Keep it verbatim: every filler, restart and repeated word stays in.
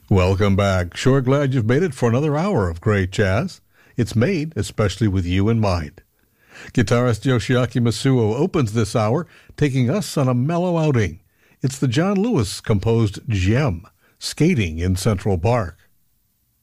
Welcome back. Sure glad you've made it for another hour of great jazz. It's made especially with you in mind. Guitarist Yoshiaki Masuo opens this hour, taking us on a mellow outing. It's the John Lewis-composed Gem, Skating in Central Park.